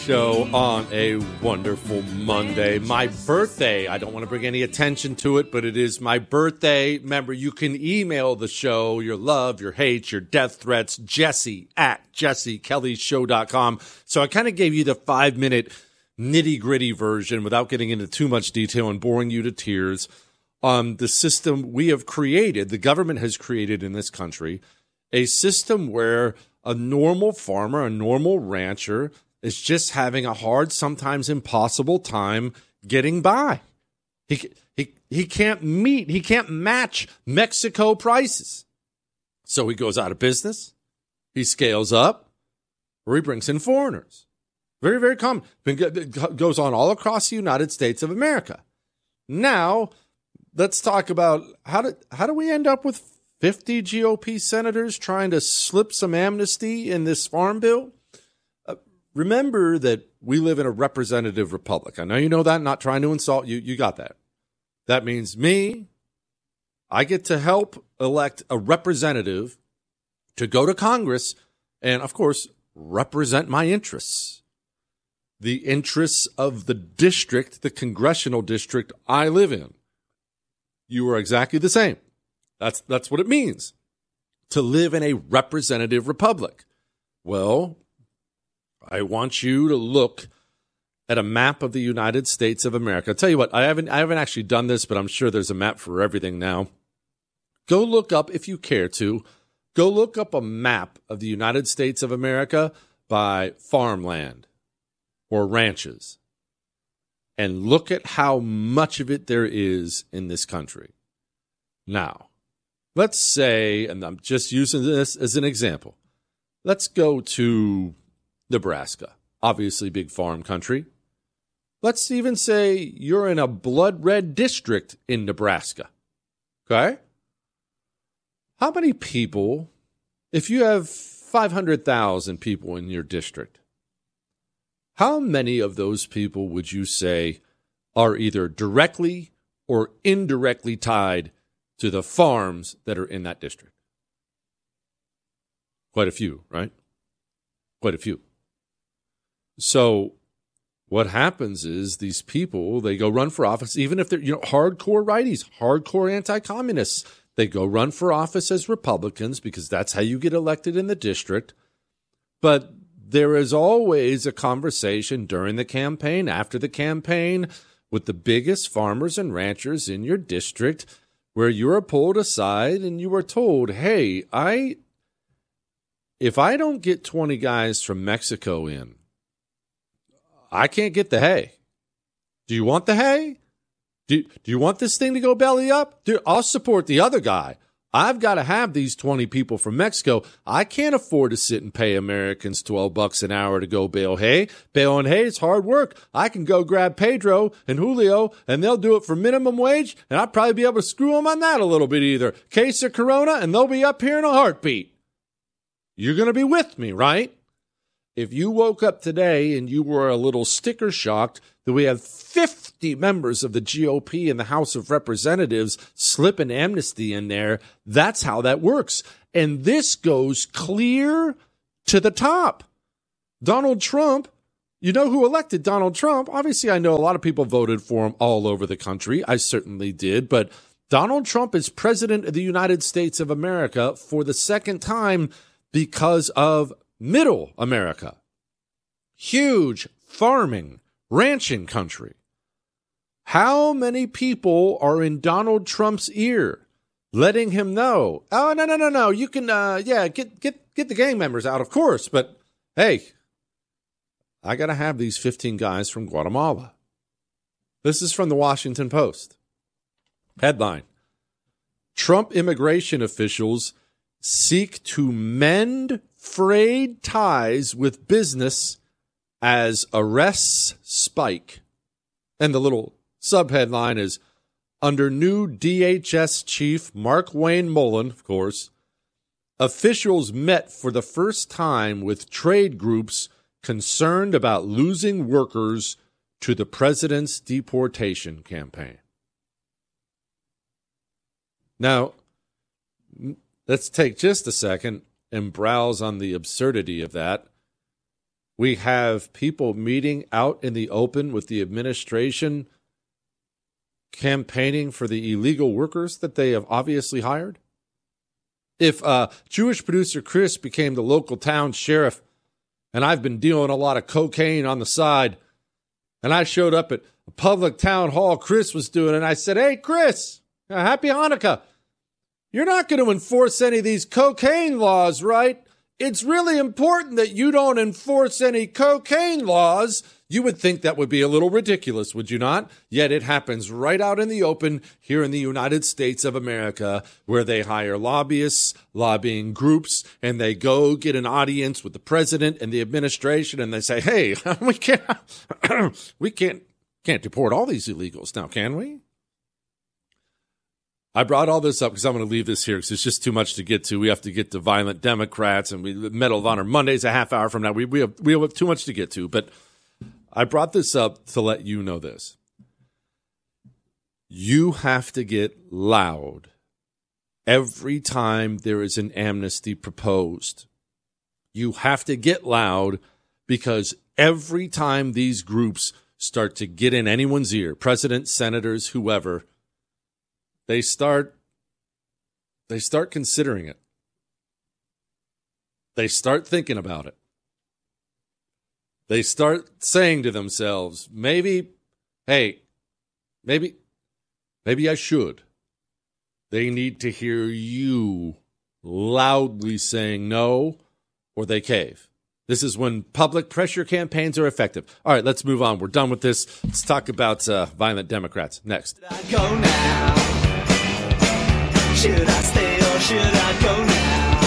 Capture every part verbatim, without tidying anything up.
Show on a wonderful Monday. My birthday. I don't want to bring any attention to it, but it is my birthday. Remember, you can email the show your love, your hate, your death threats, Jesse at jesse kelly show dot com. So I kind of gave you the five-minute nitty-gritty version without getting into too much detail and boring you to tears on the system we have created, the government has created in this country, a system where a normal farmer, a normal rancher is just having a hard, sometimes impossible time getting by. He, he, he can't meet, he can't match Mexico prices. So he goes out of business, he scales up, or he brings in foreigners. Very, very common. It goes on all across the United States of America. Now, let's talk about how do, how do we end up with fifty G O P senators trying to slip some amnesty in this farm bill? Uh, remember that we live in a representative republic. I know you know that, not trying to insult you. You got that. That means me, I get to help elect a representative to go to Congress and, of course, represent my interests. The interests of the district, the congressional district I live in. You are exactly the same. That's that's what it means to live in a representative republic. Well, I want you to look at a map of the United States of America. I'll tell you what, I haven't I haven't actually done this, but I'm sure there's a map for everything now. Go look up, if you care to, go look up a map of the United States of America by farmland or ranches. And look at how much of it there is in this country. Now, let's say, and I'm just using this as an example, let's go to Nebraska, obviously big farm country. Let's even say you're in a blood red district in Nebraska, okay? How many people, if you have five hundred thousand people in your district, how many of those people would you say are either directly or indirectly tied to the farms that are in that district? Quite a few, right? Quite a few. So what happens is these people, they go run for office, even if they're, you know, hardcore righties, hardcore anti-communists. They go run for office as Republicans because that's how you get elected in the district. But there is always a conversation during the campaign, after the campaign, with the biggest farmers and ranchers in your district, where you are pulled aside and you are told, hey, I, if I don't get twenty guys from Mexico in, I can't get the hay. Do you want the hay? Do, do you want this thing to go belly up? Dude, I'll support the other guy. I've got to have these twenty people from Mexico. I can't afford to sit and pay Americans twelve bucks an hour to go bale hay. Baling hay is hard work. I can go grab Pedro and Julio, and they'll do it for minimum wage, and I'll probably be able to screw them on that a little bit either. Case of Corona, and they'll be up here in a heartbeat. You're going to be with me, right? If you woke up today and you were a little sticker shocked that we have fifty members of the G O P in the House of Representatives slip an amnesty in there, that's how that works. And this goes clear to the top. Donald Trump, you know who elected Donald Trump? Obviously, I know a lot of people voted for him all over the country. I certainly did. But Donald Trump is president of the United States of America for the second time because of Middle America. Huge farming, ranching country. How many people are in Donald Trump's ear, letting him know, oh, no, no, no, no, you can, uh, yeah, get, get, get the gang members out, of course, but hey, I got to have these fifteen guys from Guatemala. This is from the Washington Post. Headline: Trump immigration officials seek to mend frayed ties with business as arrests spike. And the little subheadline is, under new D H S chief Markwayne Mullin, of course, officials met for the first time with trade groups concerned about losing workers to the president's deportation campaign. Now, let's take just a second and browse on the absurdity of that. We have people meeting out in the open with the administration campaigning for the illegal workers that they have obviously hired. If uh, Jewish producer Chris became the local town sheriff, and I've been dealing a lot of cocaine on the side, and I showed up at a public town hall Chris was doing, and I said, hey, Chris, uh, happy Hanukkah. You're not going to enforce any of these cocaine laws, right? It's really important that you don't enforce any cocaine laws. You would think that would be a little ridiculous, would you not? Yet it happens right out in the open here in the United States of America, where they hire lobbyists, lobbying groups, and they go get an audience with the president and the administration, and they say, hey, we can't, we can't, can't deport all these illegals now, can we? I brought all this up because I'm going to leave this here because it's just too much to get to. We have to get to violent Democrats, and we Medal of Honor Monday's a half hour from now. We we have we have too much to get to, but I brought this up to let you know this. You have to get loud every time there is an amnesty proposed. You have to get loud because every time these groups start to get in anyone's ear, presidents, senators, whoever, They start, they start considering it. They start thinking about it. They start saying to themselves, maybe, hey, maybe, maybe I should. They need to hear you loudly saying no, or they cave. This is when public pressure campaigns are effective. All right, let's move on. We're done with this. Let's talk about uh, violent Democrats next. Should I go now? Should I stay or should I go now?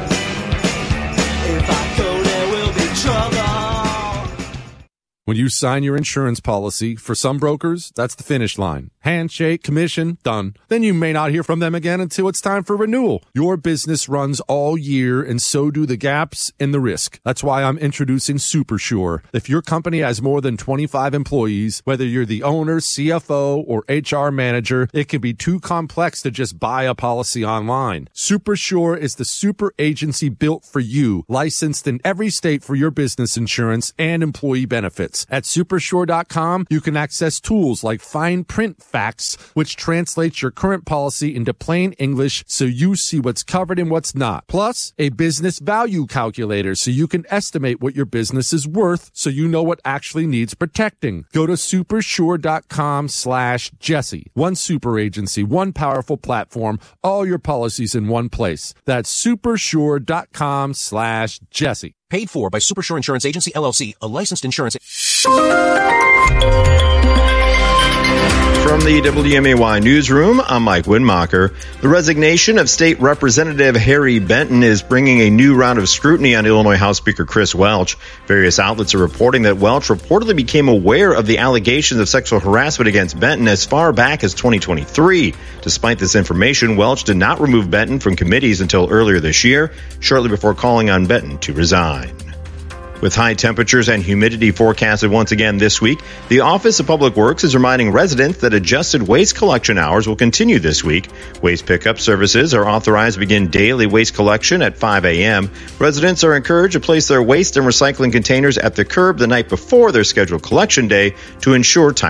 If I go, there will be trouble. When you sign your insurance policy, for some brokers, that's the finish line. Handshake, commission, done. Then you may not hear from them again until it's time for renewal. Your business runs all year, and so do the gaps and the risk. That's why I'm introducing SuperSure. If your company has more than twenty-five employees, whether you're the owner, C F O, or H R manager, it can be too complex to just buy a policy online. SuperSure is the super agency built for you, licensed in every state for your business insurance and employee benefits. At supersure dot com, you can access tools like fine print facts, which translates your current policy into plain English so you see what's covered and what's not. Plus, a business value calculator so you can estimate what your business is worth so you know what actually needs protecting. Go to supersure dot com slash Jesse. One super agency, one powerful platform, all your policies in one place. That's supersure dot com slash Jesse. Paid for by SuperSure Insurance Agency, L L C, a licensed insurance. From the W M A Y newsroom, I'm Mike Winmacher. The resignation of State Representative Harry Benton is bringing a new round of scrutiny on Illinois House Speaker Chris Welch. Various outlets are reporting that Welch reportedly became aware of the allegations of sexual harassment against Benton as far back as twenty twenty-three. Despite this information, Welch did not remove Benton from committees until earlier this year, shortly before calling on Benton to resign. With high temperatures and humidity forecasted once again this week, the Office of Public Works is reminding residents that adjusted waste collection hours will continue this week. Waste pickup services are authorized to begin daily waste collection at five a.m. Residents are encouraged to place their waste and recycling containers at the curb the night before their scheduled collection day to ensure time.